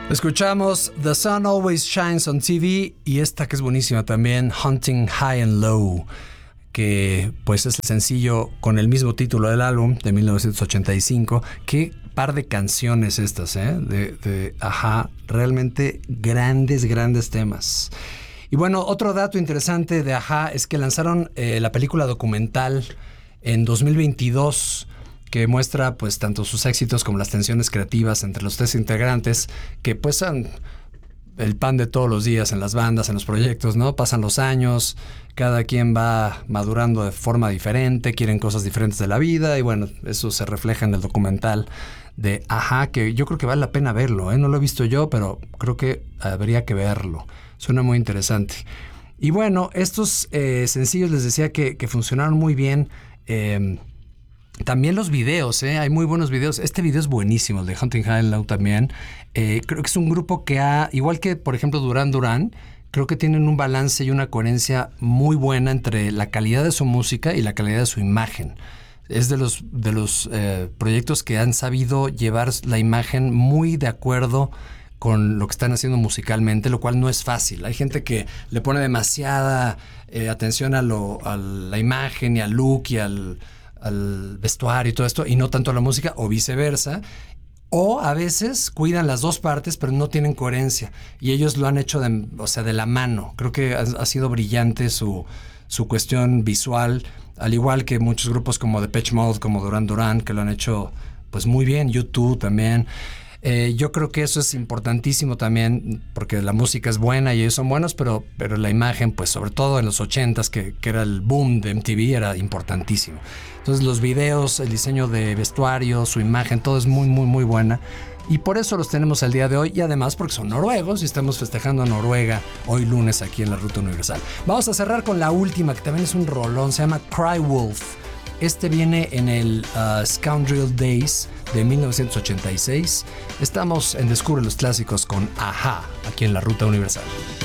Escuchamos The Sun Always Shines on TV y esta que es buenísima también, Hunting High and Low, que pues es el sencillo con el mismo título del álbum de 1985. Qué par de canciones estas, de Ajá, realmente grandes temas. Y bueno, otro dato interesante de Ajá es que lanzaron la película documental en 2022 que muestra pues tanto sus éxitos como las tensiones creativas entre los tres integrantes, que pues son el pan de todos los días en las bandas, en los proyectos, ¿no? Pasan los años, cada quien va madurando de forma diferente, quieren cosas diferentes de la vida y bueno, eso se refleja en el documental de Ajá, que yo creo que vale la pena verlo, ¿eh? No lo he visto yo, pero creo que habría que verlo. Suena muy interesante. Y bueno, estos sencillos les decía que funcionaron muy bien. También los videos, hay muy buenos videos. Este video es buenísimo, el de Hunting High and Low también. Creo que es un grupo que igual que por ejemplo Duran Duran, creo que tienen un balance y una coherencia muy buena entre la calidad de su música y la calidad de su imagen. Es de los proyectos que han sabido llevar la imagen muy de acuerdo con lo que están haciendo musicalmente, lo cual no es fácil. Hay gente que le pone demasiada atención a la imagen y al look y al vestuario y todo esto, y no tanto a la música, o viceversa. O a veces cuidan las dos partes, pero no tienen coherencia. Y ellos lo han hecho de la mano. Creo que ha sido brillante su cuestión visual, al igual que muchos grupos como Depeche Mode, como Duran Duran, que lo han hecho pues muy bien. U2 también. Yo creo que eso es importantísimo también, porque la música es buena y ellos son buenos, pero la imagen, pues sobre todo en los 80s, que era el boom de MTV, era importantísimo. Entonces los videos, el diseño de vestuario, su imagen, todo es muy buena. Y por eso los tenemos el día de hoy, y además porque son noruegos y estamos festejando a Noruega hoy lunes aquí en la Ruta Universal. Vamos a cerrar con la última, que también es un rolón, se llama Cry Wolf. Este viene en el Scoundrel Days de 1986. Estamos en Descubre los Clásicos con Ajá, aquí en la Ruta Universal.